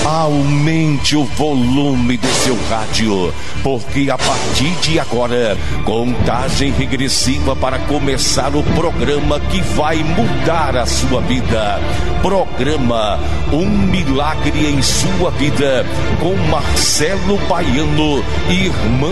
Aumente o volume do seu rádio, porque a partir de agora, contagem regressiva para começar o programa que vai mudar a sua vida. Programa Um Milagre em Sua Vida, com Marcelo Baiano e Irmã